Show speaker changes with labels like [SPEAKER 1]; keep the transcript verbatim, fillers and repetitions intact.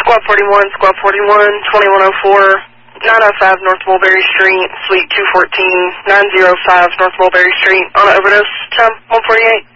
[SPEAKER 1] Squad forty-one, Squad forty-one, twenty-one oh four, nine oh five North Mulberry Street, Suite two fourteen, nine oh five North Mulberry Street, on an overdose, time one forty-eight.